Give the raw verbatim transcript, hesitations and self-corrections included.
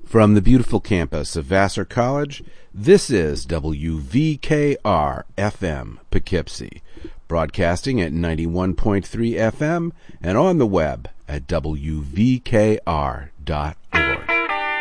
From the beautiful campus of Vassar College, this is W V K R F M Poughkeepsie, broadcasting at ninety-one point three F M and on the web at W V K R dot